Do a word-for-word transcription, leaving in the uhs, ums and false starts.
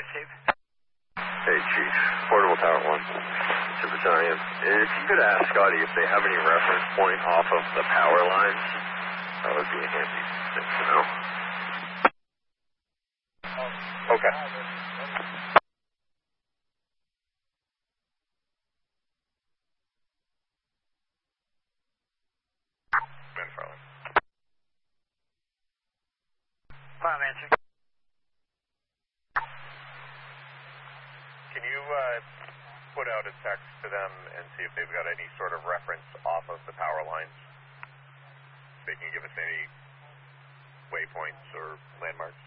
Chief. Hey, Chief. Portable Tower one to Battalion. If you could ask Scotty if they have any reference point off of the power lines, that would be a handy thing to know. Okay. Ben Farland. Five answer. Can you uh, put out a text to them and see if they've got any sort of reference off of the power lines? They can give us any waypoints or landmarks.